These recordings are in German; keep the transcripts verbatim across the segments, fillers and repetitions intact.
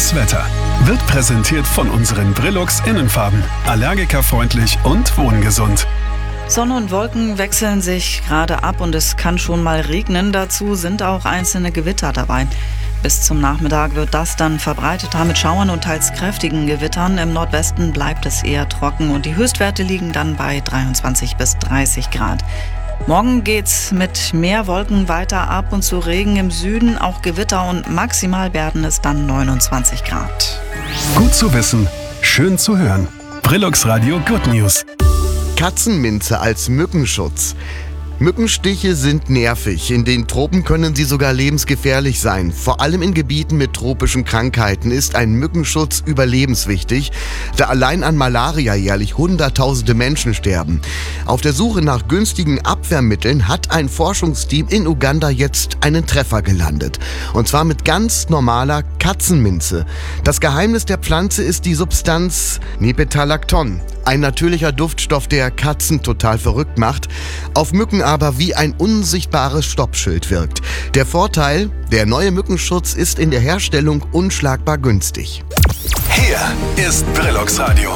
Das Wetter wird präsentiert von unseren Brillux Innenfarben. Allergikerfreundlich und wohngesund. Sonne und Wolken wechseln sich gerade ab und es kann schon mal regnen. Dazu sind auch einzelne Gewitter dabei. Bis zum Nachmittag wird das dann verbreiteter mit Schauern und teils kräftigen Gewittern. Im Nordwesten bleibt es eher trocken und die Höchstwerte liegen dann bei dreiundzwanzig bis dreißig Grad. Morgen geht's mit mehr Wolken weiter, ab und zu Regen im Süden, auch Gewitter und maximal werden es dann neunundzwanzig Grad. Gut zu wissen, schön zu hören. Brillux Radio Good News. Katzenminze als Mückenschutz. Mückenstiche sind nervig. In den Tropen können sie sogar lebensgefährlich sein. Vor allem in Gebieten mit tropischen Krankheiten ist ein Mückenschutz überlebenswichtig, da allein an Malaria jährlich Hunderttausende Menschen sterben. Auf der Suche nach günstigen Abwehrmitteln hat ein Forschungsteam in Uganda jetzt einen Treffer gelandet. Und zwar mit ganz normaler Katzenminze. Das Geheimnis der Pflanze ist die Substanz Nepetalacton. Ein natürlicher Duftstoff, der Katzen total verrückt macht, auf Mücken aber wie ein unsichtbares Stoppschild wirkt. Der Vorteil, der neue Mückenschutz ist in der Herstellung unschlagbar günstig. Hier ist Brillux Radio.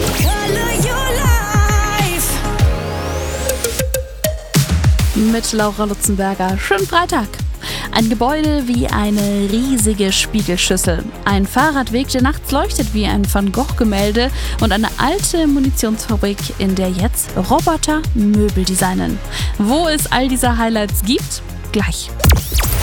Mit Laura Lutzenberger. Schönen Freitag. Ein Gebäude wie eine riesige Spiegelschüssel. Ein Fahrradweg, der nachts leuchtet wie ein Van Gogh-Gemälde und eine alte Munitionsfabrik, in der jetzt Roboter Möbel designen. Wo es all diese Highlights gibt? Gleich.